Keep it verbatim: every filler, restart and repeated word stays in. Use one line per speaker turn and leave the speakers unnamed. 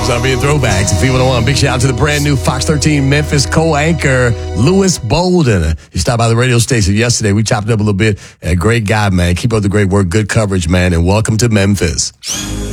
times on being throwbacks. If you want to one, big shout out to the brand new Fox thirteen Memphis co-anchor, Lewis Bolden. He stopped by the radio station yesterday. We chopped it up a little bit. A great guy, man. Keep up the great work. Good coverage, man. And welcome to Memphis.